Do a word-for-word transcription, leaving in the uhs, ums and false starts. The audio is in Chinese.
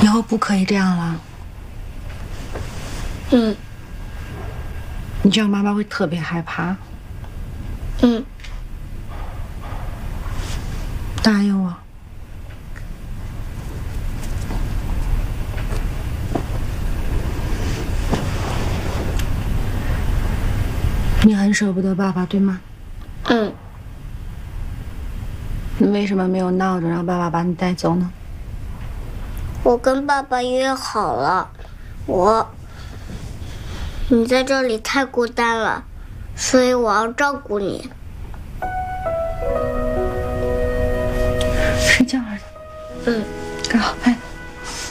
以后不可以这样了。 嗯。 你这样妈妈会特别害怕。 嗯。 答应我。你很舍不得爸爸，对吗？ 嗯。 你为什么没有闹着让爸爸把你带走呢？ 我跟爸爸约好了，我，你在这里太孤单了，所以我要照顾你。 睡觉儿子。 嗯。 干好，哎。